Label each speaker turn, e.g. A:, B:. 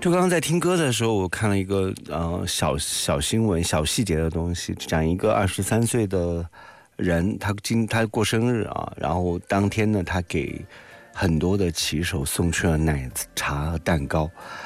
A: 就刚刚在听歌的时候，我看了一个小新闻、小细节的东西，讲一个23岁的人，他过生日啊，然后当天呢，他给很多的骑手送去了奶茶和蛋糕。